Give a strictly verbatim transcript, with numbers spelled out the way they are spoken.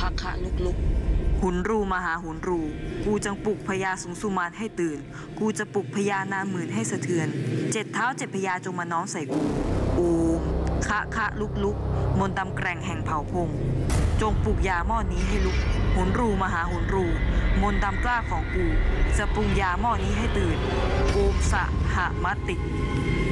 คะคะลุกลุกหุนรูมาหาหุนรู กูจังปลุกพญาสุงสุมานให้ตื่น กูจะปลุกพญานาหมื่นให้สะเทือน เจ็ดเท้าเจ็ดพญาจงมาน้อมใส่กูโอมคะคะลุกลุกมนต์ดำแกร่งแห่งเผ่าพง จงปลุกยาหม้อนี้ให้ลุก หุนรูมาหาหุนรู มนต์ดำกล้าของกูจะปรุงยาหม้อนี้ให้ตื่นโอมสะหะมะติ